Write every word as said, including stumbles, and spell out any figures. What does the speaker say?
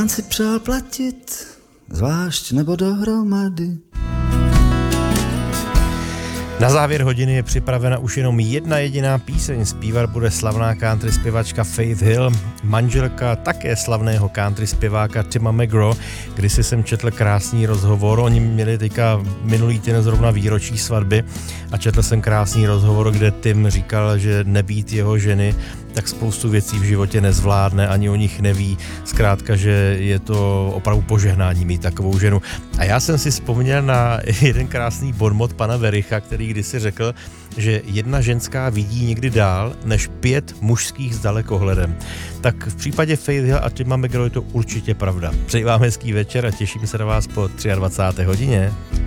pán si přál platit, zvlášť nebo dohromady. Na závěr hodiny je připravena už jenom jedna jediná píseň. Zpívat bude slavná country zpěvačka Faith Hill, manželka také slavného country zpěváka Tima McGraw. Kdysi jsem četl krásný rozhovor, oni měli teďka minulý týden zrovna výročí svatby a četl jsem krásný rozhovor, kde Tim říkal, že nebýt jeho ženy, tak spoustu věcí v životě nezvládne, ani o nich neví. Zkrátka, že je to opravdu požehnání mít takovou ženu. A já jsem si vzpomněl na jeden krásný bonmot pana Vericha, který kdysi řekl, že jedna ženská vidí někdy dál než pět mužských s dalekohledem. Tak v případě Faith Hill a Tima McGraw je to určitě pravda. Přeji vám hezký večer a těším se na vás po dvacáté třetí hodině.